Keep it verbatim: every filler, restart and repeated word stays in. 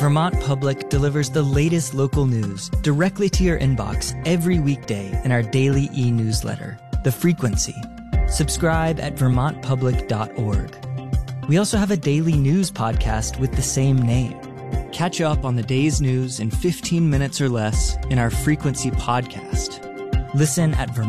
Vermont Public delivers the latest local news directly to your inbox every weekday in our daily e-newsletter, The Frequency. Subscribe at vermont public dot org. We also have a daily news podcast with the same name. Catch up on the day's news in fifteen minutes or less in our Frequency podcast. Listen at Vermont